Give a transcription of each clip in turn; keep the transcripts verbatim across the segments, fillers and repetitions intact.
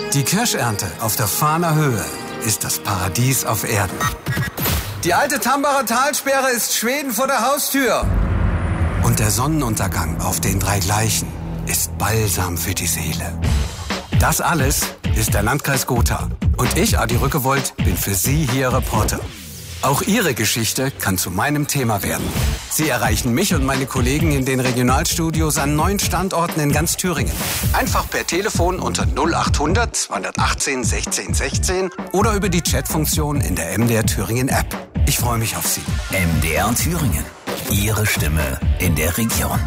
Die Kirschernte auf der Fahner Höhe ist das Paradies auf Erden. Die alte Tambacher Talsperre ist Schweden vor der Haustür. Und der Sonnenuntergang auf den drei Gleichen ist Balsam für die Seele. Das alles ist der Landkreis Gotha. Und ich, Adi Rückewold, bin für Sie hier Reporter. Auch Ihre Geschichte kann zu meinem Thema werden. Sie erreichen mich und meine Kollegen in den Regionalstudios an neun Standorten in ganz Thüringen. Einfach per Telefon unter null achthundert zweihundertachtzehn sechzehn sechzehn oder über die Chatfunktion in der M D R Thüringen App. Ich freue mich auf Sie. M D R Thüringen. Ihre Stimme in der Region.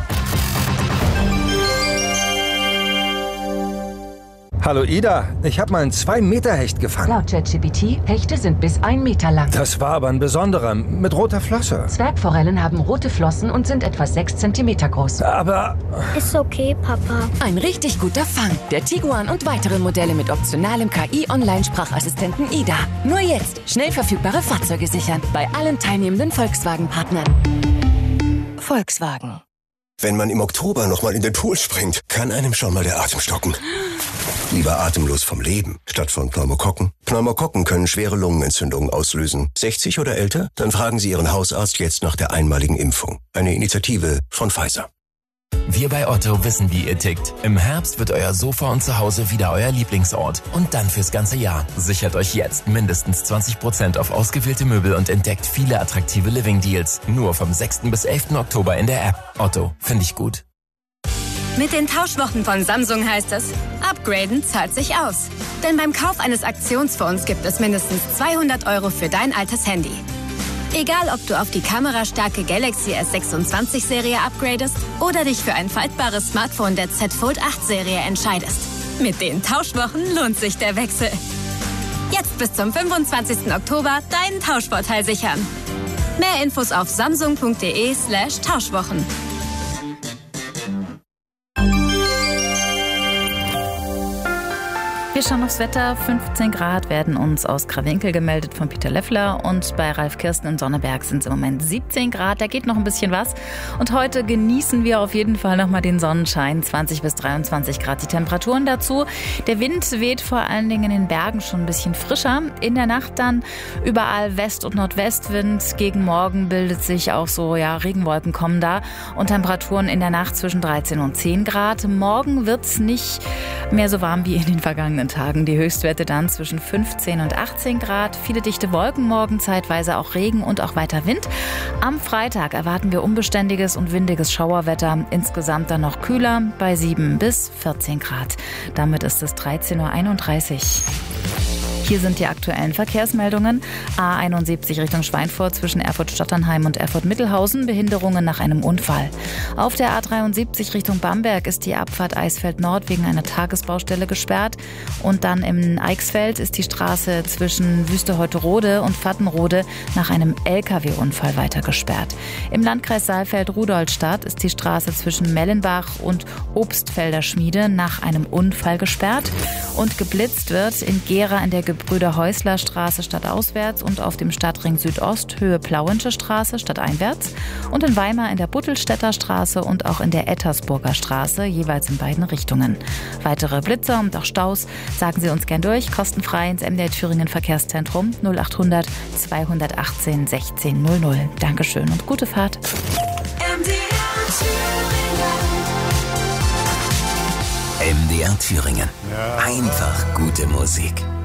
Hallo Ida, ich habe mal einen zwei Meter Hecht gefangen. Laut ChatGPT, Hechte sind bis ein Meter lang. Das war aber ein besonderer, mit roter Flosse. Zwergforellen haben rote Flossen und sind etwa sechs Zentimeter groß. Aber... Ist okay, Papa. Ein richtig guter Fang. Der Tiguan und weitere Modelle mit optionalem K I-Online-Sprachassistenten Ida. Nur jetzt schnell verfügbare Fahrzeuge sichern. Bei allen teilnehmenden Volkswagen-Partnern. Volkswagen. Wenn man im Oktober nochmal in den Pool springt, kann einem schon mal der Atem stocken. Lieber atemlos vom Leben, statt von Pneumokokken. Pneumokokken können schwere Lungenentzündungen auslösen. sechzig oder älter? Dann fragen Sie Ihren Hausarzt jetzt nach der einmaligen Impfung. Eine Initiative von Pfizer. Wir bei Otto wissen, wie ihr tickt. Im Herbst wird euer Sofa und Zuhause wieder euer Lieblingsort. Und dann fürs ganze Jahr. Sichert euch jetzt mindestens zwanzig Prozent auf ausgewählte Möbel und entdeckt viele attraktive Living-Deals. Nur vom sechsten bis elften Oktober in der App. Otto, finde ich gut. Mit den Tauschwochen von Samsung heißt es, upgraden zahlt sich aus. Denn beim Kauf eines Aktionsfonds gibt es mindestens zweihundert Euro für dein altes Handy. Egal, ob du auf die kamerastarke Galaxy S sechsundzwanzig Serie upgradest oder dich für ein faltbares Smartphone der Z Fold acht Serie entscheidest. Mit den Tauschwochen lohnt sich der Wechsel. Jetzt bis zum fünfundzwanzigsten Oktober deinen Tauschvorteil sichern. Mehr Infos auf samsung.de slash Tauschwochen. Wir schauen aufs Wetter. fünfzehn Grad werden uns aus Krawinkel gemeldet von Peter Leffler und bei Ralf Kirsten in Sonneberg sind es im Moment siebzehn Grad. Da geht noch ein bisschen was. Und heute genießen wir auf jeden Fall nochmal den Sonnenschein. zwanzig bis dreiundzwanzig Grad die Temperaturen dazu. Der Wind weht vor allen Dingen in den Bergen schon ein bisschen frischer. In der Nacht dann überall West- und Nordwestwind. Gegen Morgen bildet sich auch so, ja, Regenwolken kommen da. Und Temperaturen in der Nacht zwischen dreizehn und zehn Grad. Morgen wird es nicht mehr so warm wie in den vergangenen Tagen. Die Höchstwerte dann zwischen fünfzehn und achtzehn Grad. Viele dichte Wolken morgen, zeitweise auch Regen und auch weiter Wind. Am Freitag erwarten wir unbeständiges und windiges Schauerwetter. Insgesamt dann noch kühler bei sieben bis vierzehn Grad. Damit ist es dreizehn Uhr einunddreißig. Hier sind die aktuellen Verkehrsmeldungen. A einundsiebzig Richtung Schweinfurt zwischen Erfurt-Stotternheim und Erfurt-Mittelhausen. Behinderungen nach einem Unfall. Auf der A dreiundsiebzig Richtung Bamberg ist die Abfahrt Eisfeld Nord wegen einer Tagesbaustelle gesperrt. Und dann im Eichsfeld ist die Straße zwischen Wüste-Heuterode und Vattenrode nach einem L K W-Unfall weiter gesperrt. Im Landkreis Saalfeld-Rudolstadt ist die Straße zwischen Mellenbach und Obstfelder Schmiede nach einem Unfall gesperrt. Und geblitzt wird in Gera in der Gebrüder Häusler Straße stadtauswärts und auf dem Stadtring Südost Höhe Plauensche Straße stadteinwärts und in Weimar in der Buttelstädter Straße und auch in der Ettersburger Straße, jeweils in beiden Richtungen. Weitere Blitzer und auch Staus sagen Sie uns gern durch, kostenfrei ins M D R Thüringen Verkehrszentrum null achthundert zweihundertachtzehn sechzehn null null. Dankeschön und gute Fahrt. M D R Thüringen. Einfach gute Musik.